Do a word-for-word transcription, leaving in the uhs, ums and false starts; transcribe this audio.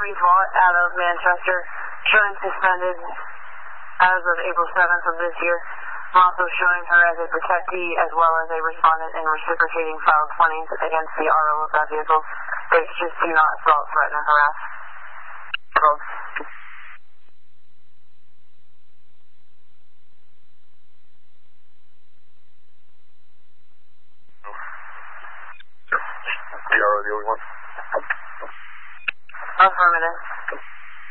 Reed Vaught out of Manchester, showing suspended as of April seventh of this year. I'm also showing her as a protectee as well as a respondent in reciprocating filed twenties against the R O of that vehicle. It's just do not assault, threaten, or harass. Folks. The R O the only one? Affirmative.